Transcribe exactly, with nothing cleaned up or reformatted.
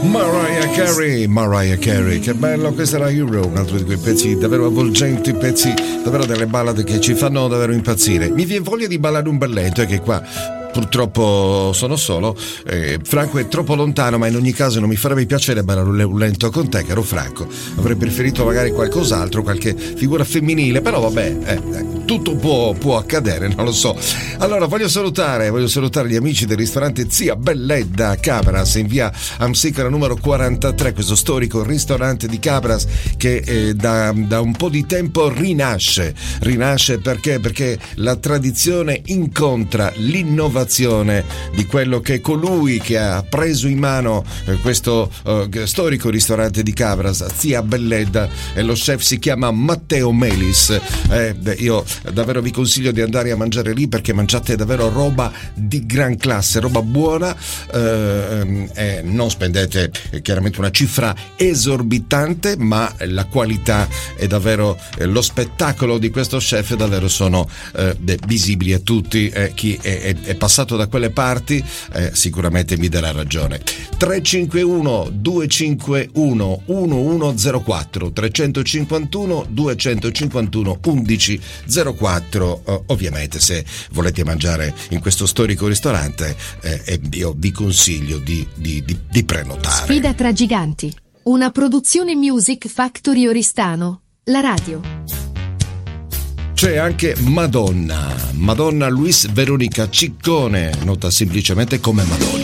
Mariah Carey, Mariah Carey, che bello, questa era Hero, un altro di quei pezzi davvero avvolgenti, pezzi davvero delle ballade che ci fanno davvero impazzire. Mi viene voglia di ballare un balletto, è che qua purtroppo sono solo, eh, Franco è troppo lontano, ma in ogni caso non mi farebbe piacere ballare un lento con te, caro Franco. Avrei preferito magari qualcos'altro, qualche figura femminile, però vabbè, eh, eh, tutto può, può accadere, non lo so. Allora voglio salutare, voglio salutare gli amici del ristorante Zia Belledda a Cabras, in via Amsicora numero quarantatré, questo storico ristorante di Cabras che eh, da, da un po' di tempo rinasce, rinasce perché? Perché la tradizione incontra l'innovazione di quello che è colui che ha preso in mano eh, questo eh, storico ristorante di Cabras, Zia Belledda, e lo chef si chiama Matteo Melis. Eh, io davvero vi consiglio di andare a mangiare lì perché mangiate davvero roba di gran classe, roba buona, eh, eh, non spendete eh, chiaramente una cifra esorbitante, ma la qualità è davvero, eh, lo spettacolo di questo chef davvero sono eh, visibili a tutti. Eh, chi è, è, è passato da quelle parti eh, sicuramente mi darà ragione. Tre cinque uno due cinque uno uno uno zero quattro tre cinque uno due cinque uno uno zero quattro. eh, ovviamente se volete mangiare in questo storico ristorante eh, io vi consiglio di, di, di, di prenotare. Sfida tra giganti, una produzione Music Factory Oristano, la radio. C'è anche Madonna, Madonna Luis Veronica Ciccone, nota semplicemente come Madonna.